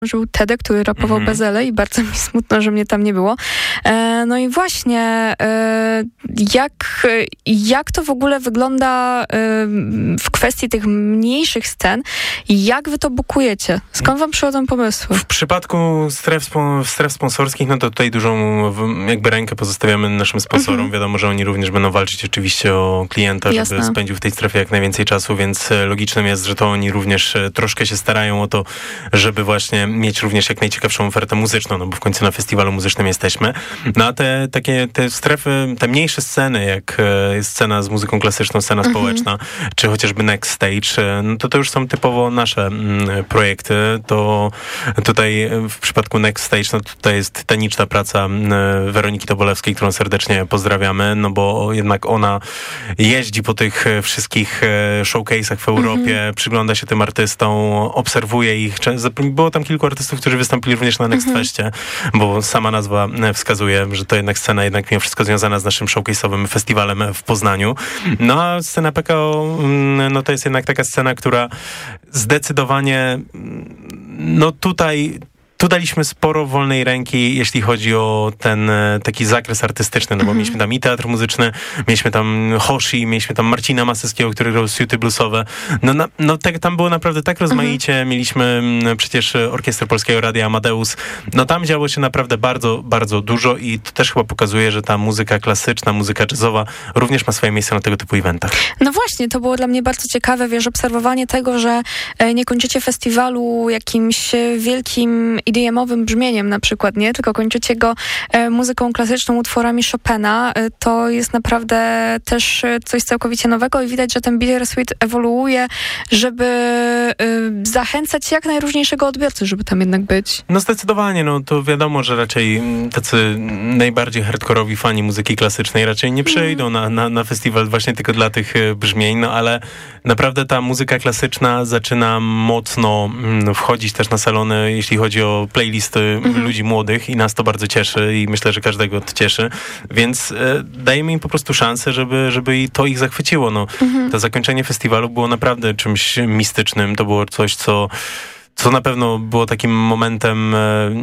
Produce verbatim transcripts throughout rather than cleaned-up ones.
Żył Tedek, który rapował mm-hmm. Bezele i bardzo mi smutno, że mnie tam nie było. E, no i właśnie, e, jak, jak to w ogóle wygląda e, w kwestii tych mniejszych scen? Jak wy to bukujecie? Skąd wam przychodzą pomysły? W przypadku stref, stref sponsorskich, no to tutaj dużą jakby rękę pozostawiamy naszym sponsorom. Mm-hmm. Wiadomo, że oni również będą walczyć oczywiście o klienta, Jasne. żeby spędził w tej strefie jak najwięcej czasu, więc logicznym jest, że to oni również troszkę się starają o to, żeby właśnie mieć również jak najciekawszą ofertę muzyczną, no bo w końcu na festiwalu muzycznym jesteśmy. No a te takie te strefy, te mniejsze sceny, jak jest scena z muzyką klasyczną, scena mhm. społeczna, czy chociażby Next Stage, no to to już są typowo nasze mm, projekty. To tutaj w przypadku Next Stage, no tutaj jest tytaniczna praca mm, Weroniki Tobolewskiej, którą serdecznie pozdrawiamy, no bo jednak ona jeździ po tych wszystkich showcase'ach w Europie, mhm. przygląda się tym artystom, obserwuje ich. Było tam kilku artystów, którzy wystąpili również na Next mhm. Festie, bo sama nazwa wskazuje, że to jednak scena jednak mimo wszystko związana z naszym showcase'owym festiwalem w Poznaniu. No a scena P K O, no to jest jednak taka scena, która zdecydowanie no tutaj Tu daliśmy sporo wolnej ręki, jeśli chodzi o ten taki zakres artystyczny, no bo mm-hmm. mieliśmy tam i teatr muzyczny, mieliśmy tam Hoshi, mieliśmy tam Marcina Maseckiego, który grał suity bluesowe. No, na, no te, tam było naprawdę tak rozmaicie. Mm-hmm. Mieliśmy przecież Orkiestrę Polskiego Radia Amadeus. No tam działo się naprawdę bardzo, bardzo dużo i to też chyba pokazuje, że ta muzyka klasyczna, muzyka jazzowa również ma swoje miejsce na tego typu eventach. No właśnie, to było dla mnie bardzo ciekawe, wiesz, obserwowanie tego, że nie kończycie festiwalu jakimś wielkim I D M-owym brzmieniem na przykład, nie? Tylko kończycie go e, muzyką klasyczną, utworami Chopina. E, to jest naprawdę też coś całkowicie nowego i widać, że ten Bittersweet ewoluuje, żeby e, zachęcać jak najróżniejszego odbiorcy, żeby tam jednak być. No zdecydowanie, no to wiadomo, że raczej tacy najbardziej hardkorowi fani muzyki klasycznej raczej nie przyjdą mm. na, na, na festiwal właśnie tylko dla tych brzmień, no ale naprawdę ta muzyka klasyczna zaczyna mocno mm, wchodzić też na salony, jeśli chodzi o playlisty mhm. ludzi młodych i nas to bardzo cieszy i myślę, że każdego to cieszy, więc e, dajemy im po prostu szansę, żeby, żeby i to ich zachwyciło. No, mhm. To zakończenie festiwalu było naprawdę czymś mistycznym, to było coś, co co na pewno było takim momentem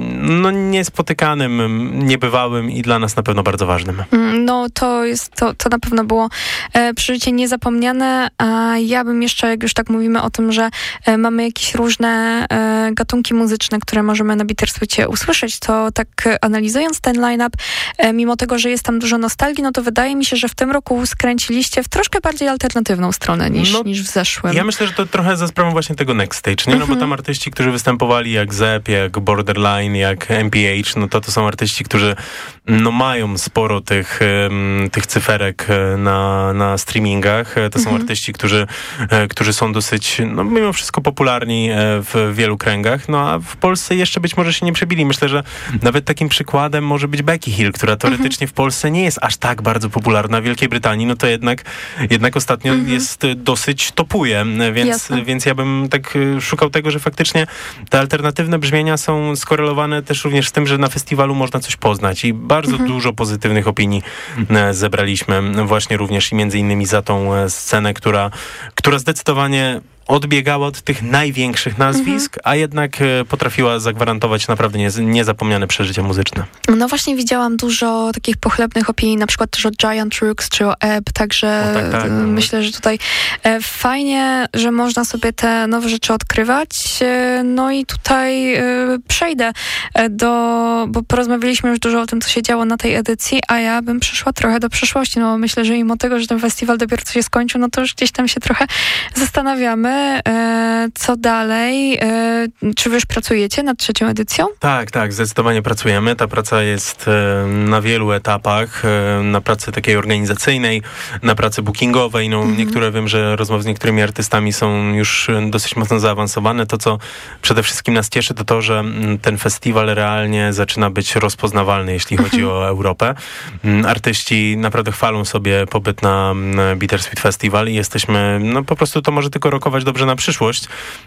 no niespotykanym, niebywałym i dla nas na pewno bardzo ważnym. No to jest, to, to na pewno było e, przeżycie niezapomniane, a ja bym jeszcze, jak już tak mówimy o tym, że e, mamy jakieś różne e, gatunki muzyczne, które możemy na Bittersweetie usłyszeć, to tak analizując ten line-up, e, mimo tego, że jest tam dużo nostalgii, no to wydaje mi się, że w tym roku skręciliście w troszkę bardziej alternatywną stronę niż, no, niż w zeszłym. Ja myślę, że to trochę za sprawą właśnie tego Next Stage, nie? No mhm. bo tam artyści, którzy występowali jak Zep, jak Borderline, jak M P H, no to to są artyści, którzy no mają sporo tych, um, tych cyferek na, na streamingach. To są mhm. artyści, którzy, którzy są dosyć, no mimo wszystko popularni w wielu kręgach, no a w Polsce jeszcze być może się nie przebili. Myślę, że nawet takim przykładem może być Becky Hill, która teoretycznie mhm. w Polsce nie jest aż tak bardzo popularna. W Wielkiej Brytanii, no to jednak, jednak ostatnio mhm. jest dosyć topuje, więc, więc ja bym tak szukał tego, że faktycznie te alternatywne brzmienia są skorelowane też również z tym, że na festiwalu można coś poznać i bardzo mhm. dużo pozytywnych opinii zebraliśmy właśnie również i między innymi za tą scenę, która, która zdecydowanie odbiegała od tych największych nazwisk, mhm. a jednak potrafiła zagwarantować naprawdę niez, niezapomniane przeżycia muzyczne. No właśnie widziałam dużo takich pochlebnych opinii, na przykład też o Giant Rooks czy o Ebb, także o, tak, tak, myślę, że tutaj fajnie, że można sobie te nowe rzeczy odkrywać. No i tutaj przejdę do, bo porozmawialiśmy już dużo o tym, co się działo na tej edycji, a ja bym przeszła trochę do przeszłości, no myślę, że mimo tego, że ten festiwal dopiero co się skończył, no to już gdzieś tam się trochę zastanawiamy, co dalej? Czy wy już pracujecie nad trzecią edycją? Tak, tak, zdecydowanie pracujemy. Ta praca jest na wielu etapach. Na pracy takiej organizacyjnej, na pracy bookingowej. No, mhm. Niektóre wiem, że rozmowy z niektórymi artystami są już dosyć mocno zaawansowane. To, co przede wszystkim nas cieszy, to to, że ten festiwal realnie zaczyna być rozpoznawalny, jeśli chodzi mhm. o Europę. Artyści naprawdę chwalą sobie pobyt na Bittersweet Festival i jesteśmy, no po prostu to może tylko rokować dobrze na przyszłość.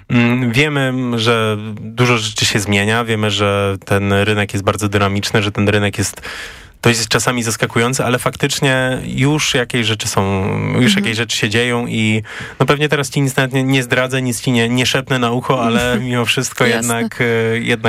Wiemy, że dużo rzeczy się zmienia, wiemy, że ten rynek jest bardzo dynamiczny, że ten rynek jest to jest czasami zaskakujące, ale faktycznie już jakieś rzeczy są, już mhm. jakieś rzeczy się dzieją i no pewnie teraz ci nic nawet nie, nie zdradzę, nic ci nie, nie szepnę na ucho, ale mimo wszystko jednak, jednak